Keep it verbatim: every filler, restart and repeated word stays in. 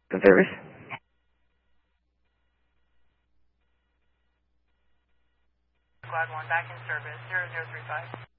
The service. Squad one back in service, zero zero three five.